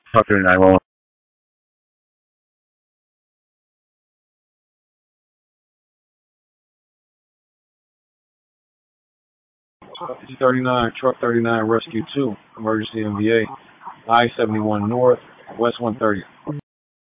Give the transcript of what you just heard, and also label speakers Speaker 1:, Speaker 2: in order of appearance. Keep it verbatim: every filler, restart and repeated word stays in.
Speaker 1: Talk to nine one one. thirty-nine, truck thirty-nine, rescue two, emergency M V A, I seventy-one north, west one thirty.